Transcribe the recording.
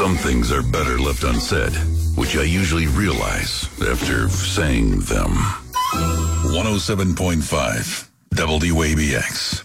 Some things are better left unsaid, which I usually realize after saying them. 107.5 WABX.